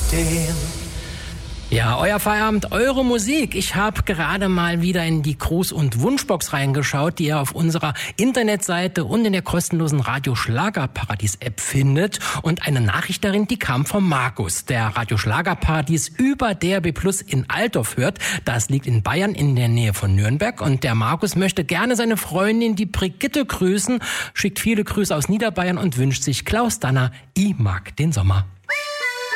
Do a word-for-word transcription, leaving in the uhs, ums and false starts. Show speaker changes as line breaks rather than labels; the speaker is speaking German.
stehen.
Ja, euer Feierabend, eure Musik. Ich habe gerade mal wieder in die Gruß- und Wunschbox reingeschaut, die ihr auf unserer Internetseite und in der kostenlosen Radio Schlagerparadies App findet. Und eine Nachricht darin, die kam von Markus, der Radio Schlagerparadies über D R B Plus in Altdorf hört. Das liegt in Bayern in der Nähe von Nürnberg. Und der Markus möchte gerne seine Freundin, die Brigitte, grüßen, schickt viele Grüße aus Niederbayern und wünscht sich Klaus Danner, ich mag den Sommer.